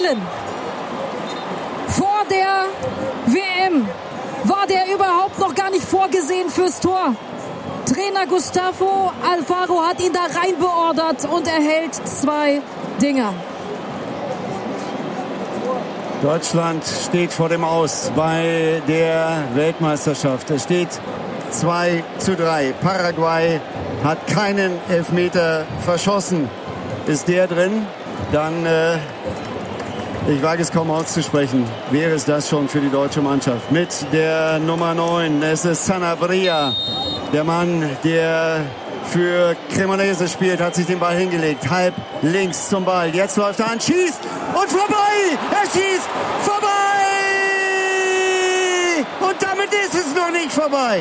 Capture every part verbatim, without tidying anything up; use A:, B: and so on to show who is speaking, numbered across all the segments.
A: Spielen vor der W M war der überhaupt noch gar nicht vorgesehen fürs Tor. Trainer Gustavo Alfaro hat ihn da rein beordert und er hält zwei Dinger.
B: Deutschland steht vor dem Aus bei der Weltmeisterschaft. Es steht zwei zu drei. Paraguay hat keinen Elfmeter verschossen. Ist der drin, dann, äh, ich wage es kaum auszusprechen, wäre es das schon für die deutsche Mannschaft. Mit der Nummer neun, es ist Sanabria, der Mann, der für Cremonese spielt, hat sich den Ball hingelegt. Halb links zum Ball. Jetzt läuft er an, schießt und vorbei! Er schießt vorbei! Und damit ist es noch nicht vorbei.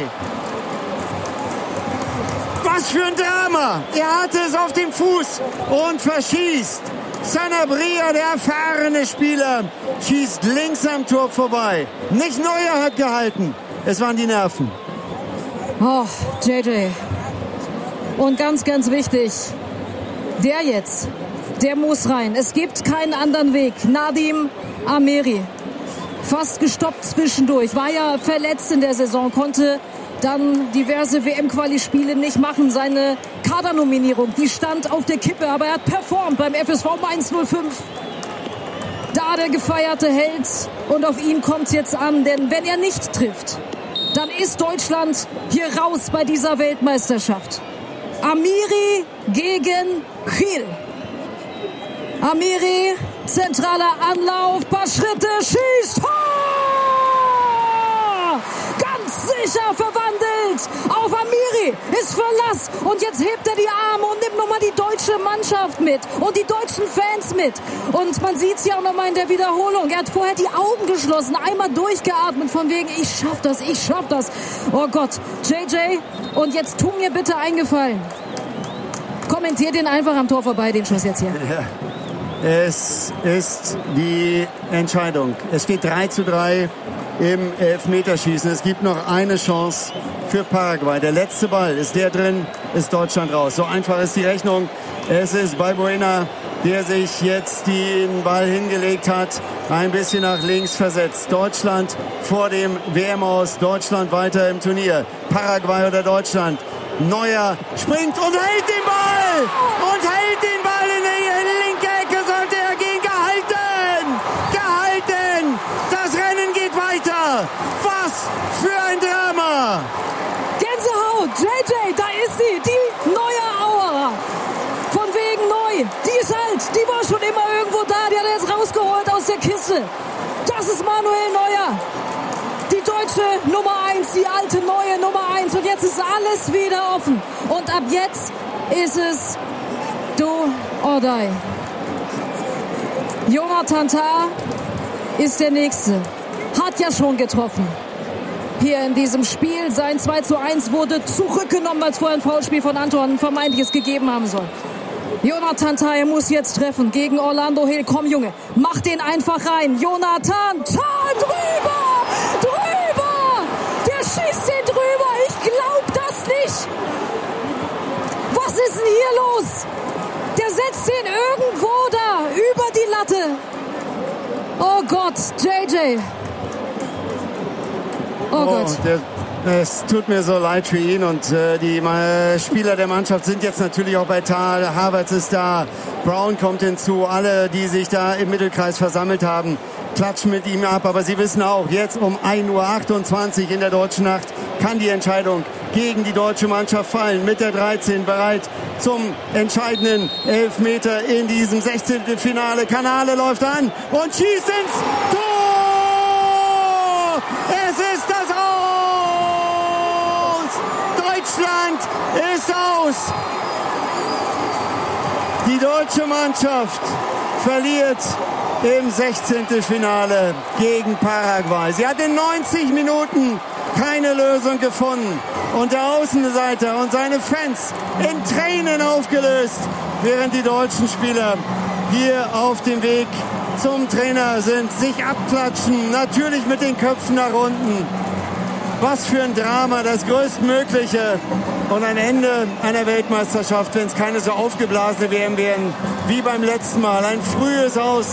B: Was für ein Drama! Er hatte es auf dem Fuß und verschießt. Sanabria, der erfahrene Spieler, schießt links am Tor vorbei. Nicht Neuer hat gehalten. Es waren die Nerven.
A: Oh, J J. Und ganz, ganz wichtig, der jetzt, der muss rein. Es gibt keinen anderen Weg. Nadim Amiri, fast gestoppt zwischendurch, war ja verletzt in der Saison, konnte dann diverse W M-Quali-Spiele nicht machen. Seine Kadernominierung, die stand auf der Kippe, aber er hat performt beim F S V Mainz null fünf. Da der gefeierte Held, und auf ihn kommt es jetzt an, denn wenn er nicht trifft, dann ist Deutschland hier raus bei dieser Weltmeisterschaft. Amiri gegen Gil. Amiri, zentraler Anlauf, paar Schritte, schießt, Tor! Ganz sicher verwandelt auf Amiri, ist Verlass und jetzt hebt er die Arme und nimmt nochmal die deutsche Mannschaft mit und die deutschen Fans mit. Und man sieht es ja auch nochmal in der Wiederholung. Er hat vorher die Augen geschlossen, einmal durchgeatmet von wegen, ich schaff das, ich schaff das. Oh Gott, J J, und jetzt tu mir bitte einen Gefallen. Kommentiert den einfach am Tor vorbei, den Schuss jetzt hier.
B: Ja. Es ist die Entscheidung. Es steht drei zu drei im Elfmeterschießen. Es gibt noch eine Chance für Paraguay. Der letzte Ball, ist der drin, ist Deutschland raus. So einfach ist die Rechnung. Es ist Balbuena, der sich jetzt den Ball hingelegt hat, ein bisschen nach links versetzt. Deutschland vor dem W M-Aus, Deutschland weiter im Turnier. Paraguay oder Deutschland. Neuer springt und hält den Ball! Und hält den Ball in die linke Ecke, sollte er gehen. Gehalten! Gehalten! Das Rennen geht weiter! Was für ein Drama!
A: Gänsehaut! J J, da ist sie! Die neue Auer! Von wegen neu! Die ist alt! Die war schon immer irgendwo da! Die hat er jetzt rausgeholt aus der Kiste! Das ist Manuel Neuer! Die deutsche Nummer eins, die alte neue Nummer eins. Und jetzt ist alles wieder offen. Und ab jetzt ist es do or die. Jonathan Tah ist der Nächste. Hat ja schon getroffen. Hier in diesem Spiel. Sein zwei zu eins wurde zurückgenommen, weil es vorher ein Foulspiel von Anton vermeintliches gegeben haben soll. Jonathan Tah muss jetzt treffen gegen Orlando Hill. Komm, Junge, mach den einfach rein. Jonathan Tah drüber! Drüber! Der schießt den drüber! Ich glaub das nicht! Was ist denn hier los? Der setzt den irgendwo da, über die Latte. Oh Gott, J J. Oh, oh Gott.
B: Der, es tut mir so leid für ihn und äh, die äh, Spieler der Mannschaft sind jetzt natürlich auch bei Tal. Havertz ist da, Brown kommt hinzu, alle, die sich da im Mittelkreis versammelt haben, klatschen mit ihm ab. Aber sie wissen auch, jetzt um ein Uhr achtundzwanzig in der deutschen Nacht kann die Entscheidung gegen die deutsche Mannschaft fallen. Mit der dreizehn bereit zum entscheidenden Elfmeter in diesem sechzehnten Finale. Canale läuft an und schießt ins Tor! Es ist das Aus! Deutschland ist aus! Die deutsche Mannschaft verliert im sechzehnten Finale gegen Paraguay. Sie hat in neunzig Minuten keine Lösung gefunden. Und der Außenseiter und seine Fans in Tränen aufgelöst, während die deutschen Spieler hier auf dem Weg zum Trainer sind, sich abklatschen, natürlich mit den Köpfen nach unten. Was für ein Drama, das größtmögliche. Und ein Ende einer Weltmeisterschaft, wenn es keine so aufgeblasene W M wären wie beim letzten Mal. Ein frühes Aus